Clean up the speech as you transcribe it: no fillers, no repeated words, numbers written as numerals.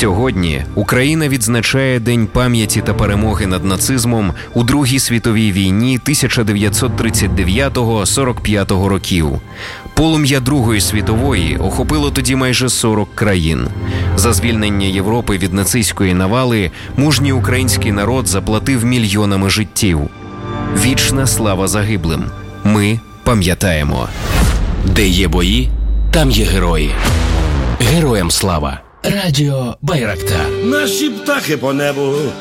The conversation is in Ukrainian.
Сьогодні Україна відзначає День пам'яті та перемоги над нацизмом у Другій світовій війні 1939-45 років. Полум'я Другої світової охопило тоді майже 40 країн. За звільнення Європи від нацистської навали мужній український народ заплатив мільйонами життів. Вічна слава загиблим. Ми пам'ятаємо. Де є бої, там є герої. Героям слава. Радіо Байрактар. Наші птахи по небу